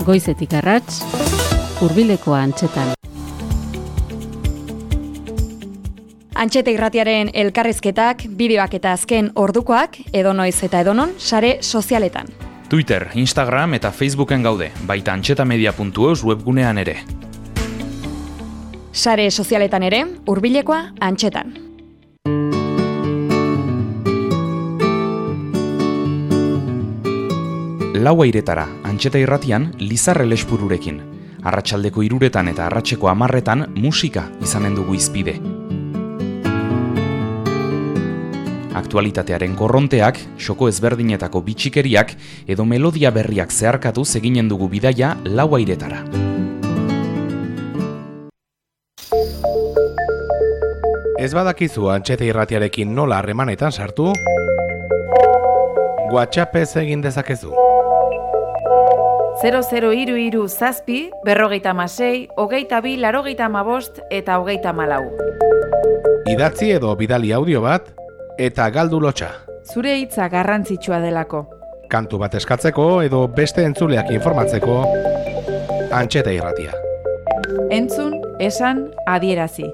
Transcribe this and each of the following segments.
Goizetik arrats, hurbilekoa antxetan. Antxete irratiaren elkarrizketak, bideoak eta azken ordukoak, edonoiz eta edonon, sare sozialetan. Twitter, Instagram eta Facebooken gaude, baita antxetamedia.eus webgunean ere. Sare sozialetan ere, hurbilekoa antxetan. Laua iretara, antxeta irratian, Lizarre Lespururekin. Arratsaldeko 3 eta arratseko 10 musika izanen dugu izpide. Aktualitatearen korronteak, xoko ezberdinetako bitxikeriak edo melodia berriak zeharkatuz eginen dugu bidaia laua iretara. Ez badakizu antxeta irratiarekin nola harremanetan sartu, WhatsAppez egin dezakezu. 0033 zazpi, 56, 22, 85 eta 34. Idatzi edo bidali audio bat, eta galdu lotxa. Zure hitza garrantzitsua delako. Kantu bat eskatzeko edo beste entzuleak informatzeko, antxeta irratia. Entzun, esan, adierazi.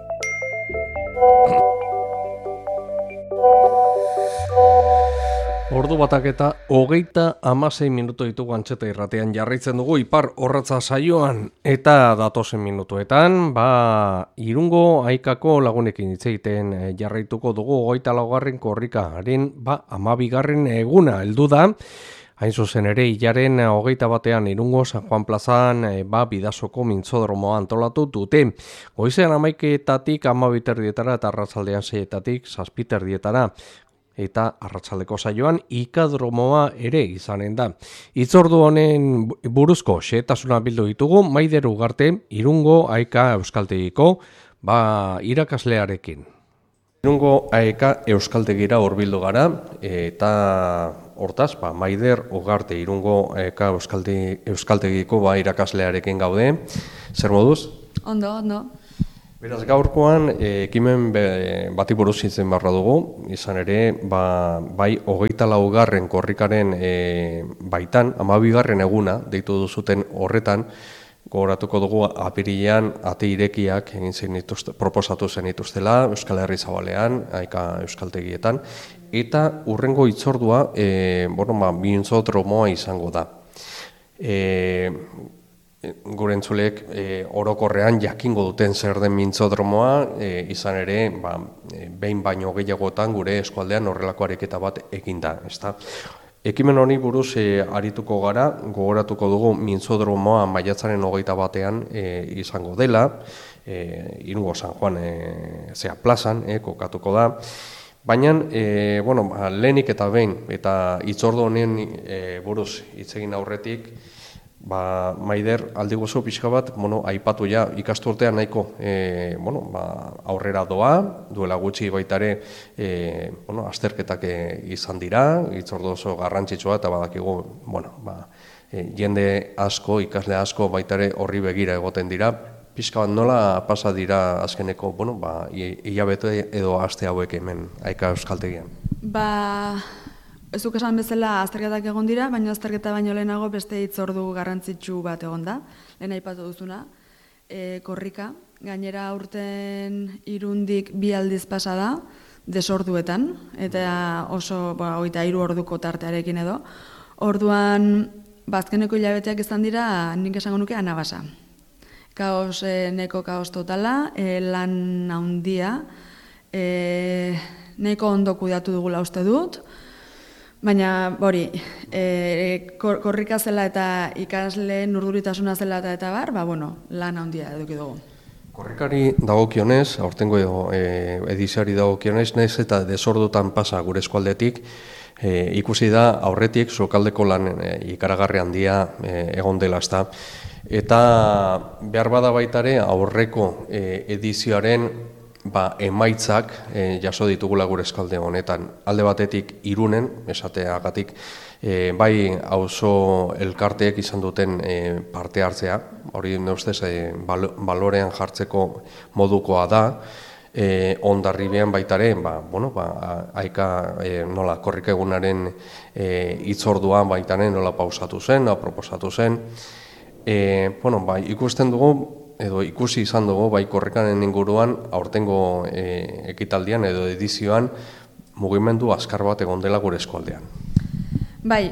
Ordu batak eta 36 minutu ditugu antxeta irratean jarraitzen dugu ipar orratza saioan eta datozen minutuetan, Irungo Aikako lagunekin hitz egiten jarraituko dugu 24. korrikaren 12. eguna heldu da. Hain zuzen ere, hilaren 21 Irungo San Juan plazan Bidasoko mintzodromoa antolatu dute. Goizean 11:00 12:30 eta arratsaldean 6:00 7:30 eta arratsaldeko saioan ikadromoa ere izanen da. Hitzordu honen buruzko xehetasuna bildu ditugu Maider Ugarte Irungo Aika Euskaltegiko irakaslearekin. Irungo Aika Euskaltegira hurbildu gara eta hortaz, Maider Ugarte Irungo Aika Euskaltegiko irakaslearekin gaude. Zer moduz? Ondo. Beraz, gaurkoan ekimen bati buruz izen barra dugu, izan ere, bai 24. korrikaren baitan, 12. eguna, deitu duzuten horretan, gogoratuko dugu apirilean ate irekiak proposatu zen dituztela, Euskal Herri Zabalean, Aika Euskaltegietan, eta hurrengo hitzordua, mintzodromoa izango da. Gure entzulek orokorrean jakingo duten zer den mintzodromoa, izan ere, behin baino gehiagotan gure eskualdean horrelako ariketa bat eginda, ezta? Ekimen honi buruz arituko gara, gogoratuko dugu mintzodromoa maiatzaren 21 izango dela, Irungo San Juan plazan kokatuko da. Baina, lehenik eta behin, eta hitzordu honen buruz hitz egin aurretik, Maider, aldi gozo pixka bat, aipatu ja, ikasturtean nahiko aurrera duela gutxi baitare azterketak izan dira, hitzordu oso garrantzitsua eta badakigu, jende asko, ikasle asko baitare horri begira egoten dira. Pixka bat nola pasa dira azkeneko, hilabete edo aste hauek hemen Aika Euskaltegian? Ez duk esan bezala azterketak egon dira, baina azterketa baino lehenago beste hitzordu garrantzitsu bat egon da, lehen aipatu duzuna, korrika. Gainera aurten Irundik 2 aldiz pasa da, desorduetan, eta oso 23 orduko tartearekin edo. Orduan, azkeneko hilabeteak izan dira, nik esango nuke anabasa. Neko kaos totala, lan handia, neko ondo kudeatu dugula uste dut, baina, korrika zela eta ikasle urduritasuna zela eta lan handia eduki dugu. Korrikari dagokionez, aurtengo edizioari dagokionez, nahiz eta desordutan pasa gure eskualdetik, ikusi da aurretik sukaldeko lan ikaragarri handia egon dela, ezta. Eta behar bada baitare aurreko edizioaren emaitzak jaso ditugula gure eskalde honetan. Alde batetik Irunen, esateagatik, bai auzo elkarteek izan duten parte hartzea, hori neustez balorean jartzeko modukoa da, Hondarribian baitare, Aika nola korrika egunaren hitzorduan baitaren nola pausatu zen, proposatu zen, ikusten dugu, edo ikusi izan dugu, bai korrikaren inguruan, aurtengo ekitaldian edo edizioan, mugimendu azkar bat egon dela gure eskualdean. Bai,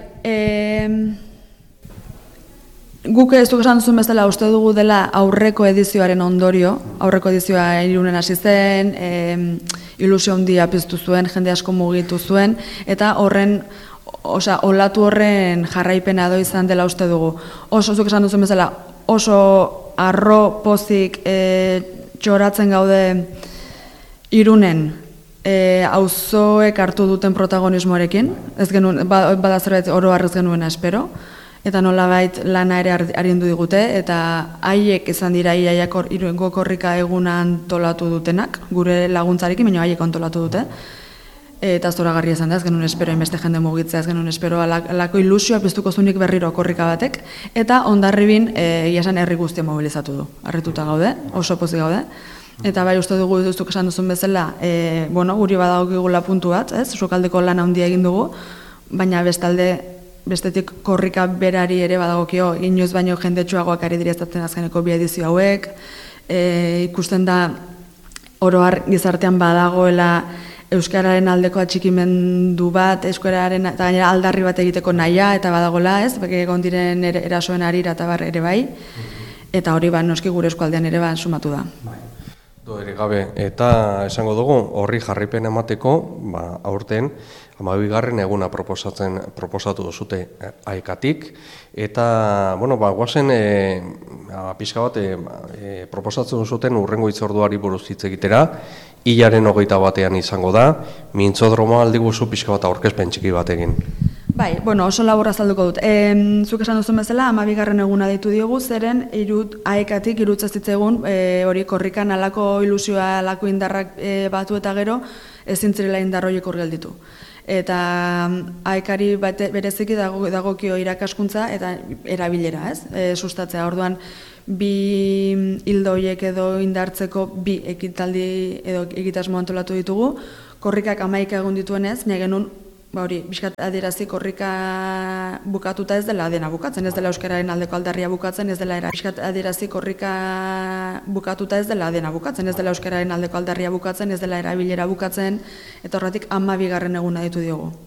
guk ez duk esan duzun bezala uste dugu dela aurreko edizioaren ondorio, aurreko edizioa Irunen hasi zen, ilusio handia piztu zuen, jende asko mugitu zuen, eta olatu horren jarraipena edo izan dela uste dugu. Oso zuk esan duzun bezala, oso arro pozik txoratzen gaude Irunen, auzoek hartu duten protagonismoarekin, ez genuen, bada zerbait oro harrez genuena espero, eta nolabait lana ere arindu digute, eta haiek izan dira Irungo korrika eguna antolatu dutenak, gure laguntzarekin, baina haiek antolatu dute, eta zoragarria izan da, ez genuen espero inbeste jende mugitzea, ez genuen espero alako ilusioa piztuko zunik berriro korrika batek, eta Hondarribin esan herri guztia mobilizatu du, harrituta gaude, oso pozik gaude, eta bai uste dugu duzuk esan duzun bezala, guri badagokigula puntu bat, sukaldeko lan handia egin dugu, baina bestetik korrika berari ere badagokio, inoiz baino jendetsuagoak ari direztatzen azkeneko bi edizio hauek, ikusten da oroar gizartean badagoela euskararen aldeko atxikimendu bat, euskararen eta gainera aldarri bat egiteko nahia eta badagola, egon diren erasoen harira eta bar ere bai, eta hori noski gure eskualdean ere sumatu da. Ere gabe, eta esango dugu, horri jarripen emateko, aurten, 12. eguna proposatu duzute aekatik, eta, guazen, pixka bat, proposatzen duzuten urrengo hitzorduari buruz hitz egitera, hilaren 21 izango da, mintzodroma aldi guzu pixka bat aurkezpen txiki bat egin. Bai, oso labur azalduko dut. Zuk esan duzun bezala, 12. eguna deitu diogu, zeren aekatik irutza zitzegun, hori korrikan alako ilusioa, alako indarrak batu eta gero, ezin zirela indarroiek hor gelditu. Eta aekari bereziki dagokio irakaskuntza eta erabilera, sustatzea. Orduan, bi hildo horiek edo indartzeko bi ekitaldi edo egitasmo antolatu ditugu, korrikak 11 egun dituenez, nahi genuen biskat adierazi korrika bukatuta ez dela dena bukatzen, ez dela euskararen aldeko aldarria bukatzen, ez dela biskat adierazi korrika bukatuta ez dela dena bukatzen, ez dela euskararen aldeko aldarria bukatzen, ez dela erabilera bukatzen, eta horretik 12. eguna ditu diogu.